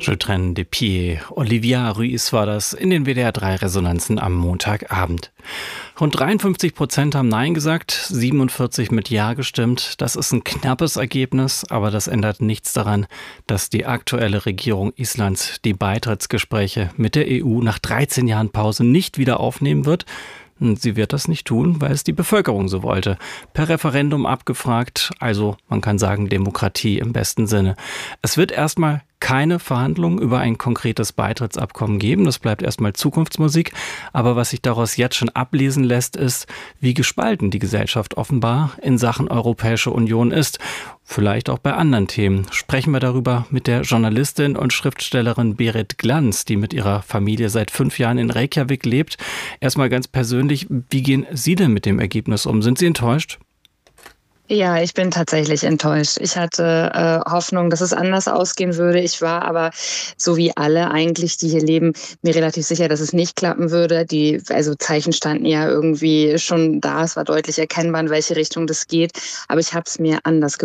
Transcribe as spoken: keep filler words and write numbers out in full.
Je traîne des pieds. Olivia Ruiz war das in den W D R drei Resonanzen am Montagabend. Rund dreiundfünfzig Prozent haben Nein gesagt, siebenundvierzig mit Ja gestimmt. Das ist ein knappes Ergebnis, aber das ändert nichts daran, dass die aktuelle Regierung Islands die Beitrittsgespräche mit der E U nach dreizehn Jahren Pause nicht wieder aufnehmen wird. Sie wird das nicht tun, weil es die Bevölkerung so wollte. Per Referendum abgefragt, also man kann sagen Demokratie im besten Sinne. Es wird erstmal keine Verhandlungen über ein konkretes Beitrittsabkommen geben. Das bleibt erstmal Zukunftsmusik. Aber was sich daraus jetzt schon ablesen lässt, ist, wie gespalten die Gesellschaft offenbar in Sachen Europäische Union ist. Vielleicht auch bei anderen Themen. Sprechen wir darüber mit der Journalistin und Schriftstellerin Berit Glanz, die mit ihrer Familie seit fünf Jahren in Reykjavik lebt. Erstmal ganz persönlich, wie gehen Sie denn mit dem Ergebnis um? Sind Sie enttäuscht? Ja, ich bin tatsächlich enttäuscht. Ich hatte äh, Hoffnung, dass es anders ausgehen würde. Ich war aber, so wie alle eigentlich, die hier leben, mir relativ sicher, dass es nicht klappen würde. Die also Zeichen standen ja irgendwie schon da. Es war deutlich erkennbar, in welche Richtung das geht. Aber ich habe es mir anders